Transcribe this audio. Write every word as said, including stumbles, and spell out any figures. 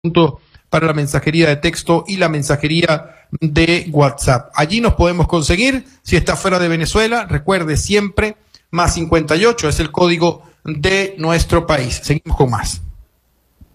para la mensajería de texto y la mensajería de WhatsApp. Allí nos podemos conseguir. Si está fuera de Venezuela, recuerde siempre, más cincuenta y ocho es el código de nuestro país. Seguimos con más.